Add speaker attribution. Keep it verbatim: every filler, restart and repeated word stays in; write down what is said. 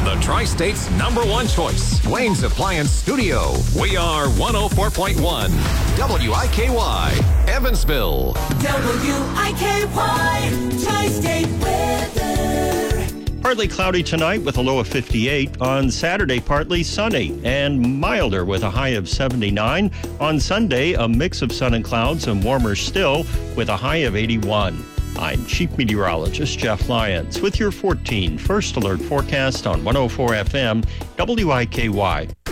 Speaker 1: the Tri-State's number one choice, Wayne's Appliance Studio. We are one oh four point one W I K Y, Evansville.
Speaker 2: W I K Y, Tri-State weather.
Speaker 3: Partly cloudy tonight with a low of fifty-eight. On Saturday, partly sunny and milder with a high of seventy-nine. On Sunday, a mix of sun and clouds and warmer still with a high of eighty-one. I'm Chief Meteorologist Jeff Lyons with your fourteen First Alert forecast on one oh four F M W I K Y.